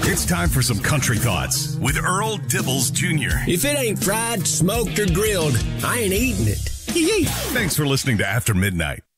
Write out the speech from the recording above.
It's time for some country thoughts with Earl Dibbles Jr. If it ain't fried, smoked, or grilled, I ain't eating it. Thanks for listening to After Midnight.